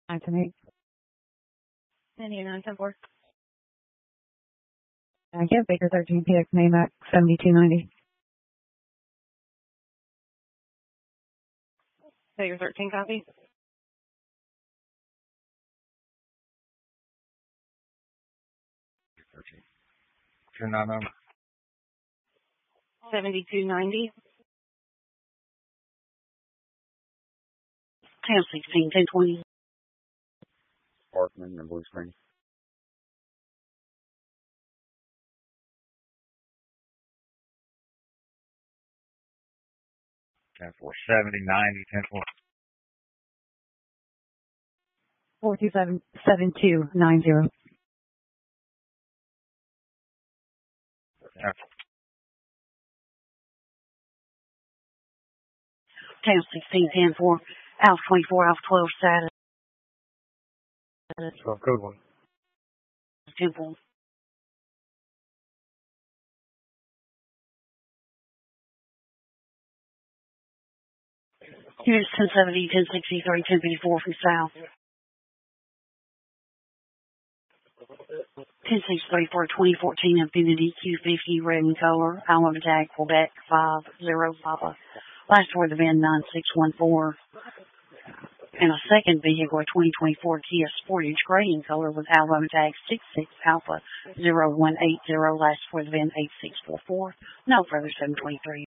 910. India 910-4. Give Baker 13 PX Mac 7290. Baker 13 copy. Turn on 7290. 1016, 1020. Parkman and Blue Springs. Ten 470 90 10 4. 427 7290. 1016, 10-4. Alpha 24, Alpha 12 status. 12 code 1. Temple. Units 1070, 1063, 1054 from south. 1063 for a 2014 Infiniti Q50 red in color. Alma Tag, Quebec 50 Papa. Last for the VIN 9614. And a second vehicle, a 2024 Kia Sportage gray in color with Alma Tag 66 Alpha 0180. Last for the VIN 8644. No further 723.